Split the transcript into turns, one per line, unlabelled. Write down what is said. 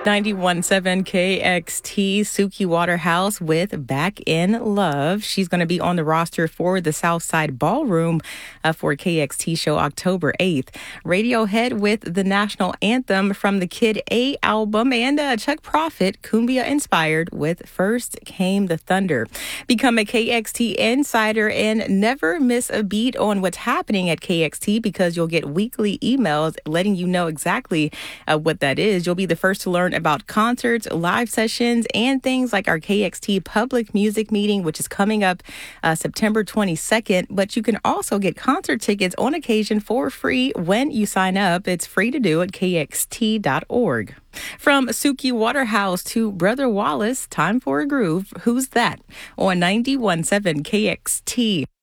91.7 KXT, Suki Waterhouse with Back in Love. She's going to be on the roster for the Southside Ballroom for KXT show October 8th. Radiohead with the national anthem from the Kid A album, and Chuck Prophet, Cumbia inspired, with First Came the Thunder. Become a KXT insider and never miss a beat on what's happening at KXT, because you'll get weekly emails letting you know exactly what that is. You'll be the first to learn about concerts, live sessions, and things like our KXT public music meeting, which is coming up September 22nd. But you can also get concert tickets on occasion for free when you sign up. It's free to do at kxt.org. From Suki Waterhouse to Brother Wallace, time for a groove. Who's that? On 91.7 KXT.